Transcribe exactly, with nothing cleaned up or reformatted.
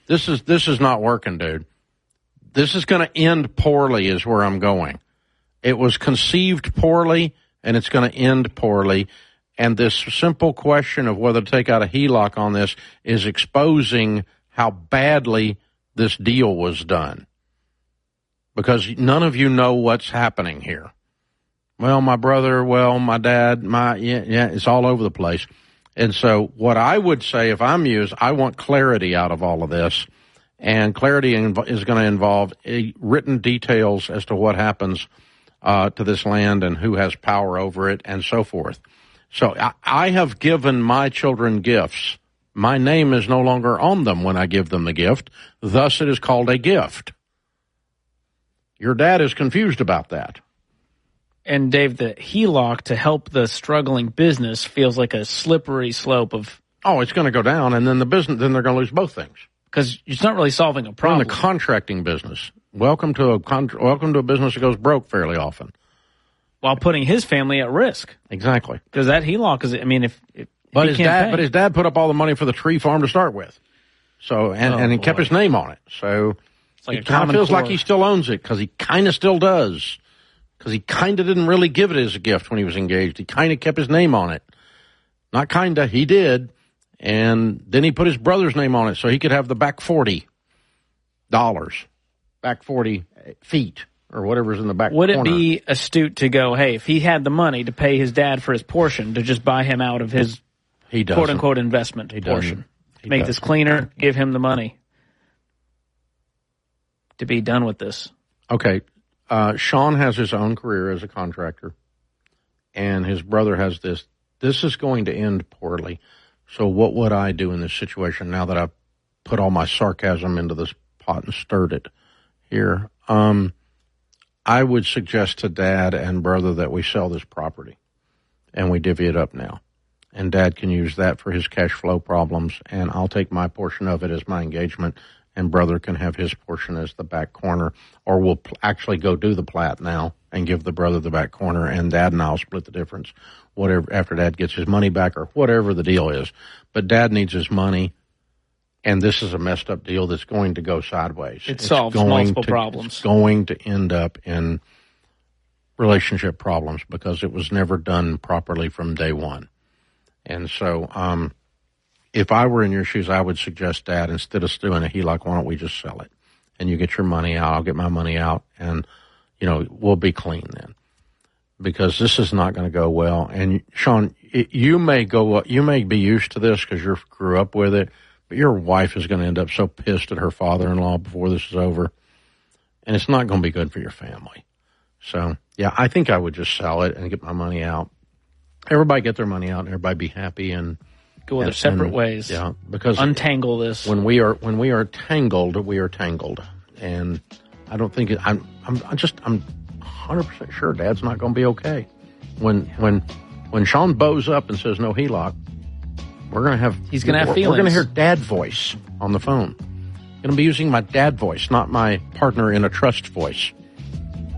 This is this is not working, dude. This is going to end poorly is where I'm going. It was conceived poorly, and it's going to end poorly. And this simple question of whether to take out a H E L O C on this is exposing how badly this deal was done. Because none of you know what's happening here. Well, my brother, well, my dad, my, yeah, yeah, it's all over the place. And so what I would say if I'm you is I want clarity out of all of this. And clarity inv- is going to involve a written details as to what happens uh, to this land and who has power over it and so forth. So I, I have given my children gifts. My name is no longer on them when I give them the gift. Thus, it is called a gift. Your dad is confused about that. And, Dave, the H E L O C to help the struggling business feels like a slippery slope of... Oh, it's going to go down, and then the business, then they're going to lose both things. Because it's not really solving a problem. We're in the contracting business. Welcome to a con- welcome to a business that goes broke fairly often. While putting his family at risk. Exactly. Because that H E L O C is, I mean, if, if but he his can't dad, pay. but his dad put up all the money for the tree farm to start with. So, and, Oh, and he boy. kept his name on it. So It's like it a kind of common feels core. like he still owns it because he kind of still does. Because he kind of didn't really give it as a gift when he was engaged. He kind of kept his name on it. Not kind of, he did. And then he put his brother's name on it so he could have the back forty dollars, back forty feet, or whatever's in the back Would corner. it be astute to go, hey, if he had the money to pay his dad for his portion, to just buy him out of his he doesn't. quote-unquote investment He portion? doesn't. He Make doesn't. this cleaner, give him the money to be done with this. Okay. Uh, Sean has his own career as a contractor, and his brother has this. This is going to end poorly. So what would I do in this situation now that I've put all my sarcasm into this pot and stirred it here? Um, I would suggest to Dad and brother that we sell this property, and we divvy it up now. And Dad can use that for his cash flow problems, and I'll take my portion of it as my engagement, and brother can have his portion as the back corner, or we'll pl- actually go do the plat now and give the brother the back corner, and Dad and I'll split the difference, whatever, after Dad gets his money back or whatever the deal is. But Dad needs his money, and this is a messed up deal that's going to go sideways. It It's solves going multiple to, problems. It's going to end up in relationship problems because it was never done properly from day one. And so, um, if I were in your shoes, I would suggest, Dad, instead of doing a H E L O C, why don't we just sell it? And you get your money out, I'll get my money out, and, you know, we'll be clean then. Because this is not going to go well. And, Sean, it, you may go, you may be used to this because you grew up with it, but your wife is going to end up so pissed at her father-in-law before this is over. And it's not going to be good for your family. So, yeah, I think I would just sell it and get my money out. Everybody get their money out and everybody be happy and Go their and, separate and, ways. Yeah, because untangle this. When we are when we are tangled, we are tangled, and I don't think it, I'm I'm I'm just I'm one hundred percent sure Dad's not going to be okay. When when when Sean bows up and says no H E L O C, we're going to have he's going to have we're, feelings. We're going to hear Dad voice on the phone. I'm going to be using my dad voice, not my partner in a trust voice.